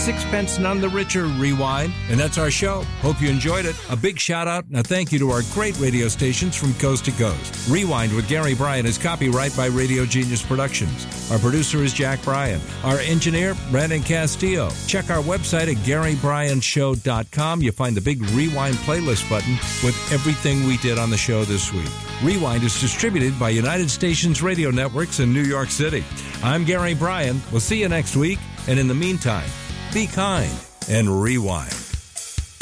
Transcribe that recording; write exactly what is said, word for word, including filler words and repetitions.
Sixpence None the Richer Rewind. And that's our show. Hope you enjoyed it. A big shout out and a thank you to our great radio stations from coast to coast. Rewind with Gary Bryan is copyright by Radio Genius Productions. Our producer is Jack Bryan. Our engineer, Brandon Castillo. Check our website at gary bryan show dot com. You'll find the big Rewind playlist button with everything we did on the show this week. Rewind is distributed by United Stations Radio Networks in New York City. I'm Gary Bryan. We'll see you next week. And in the meantime, be kind and rewind.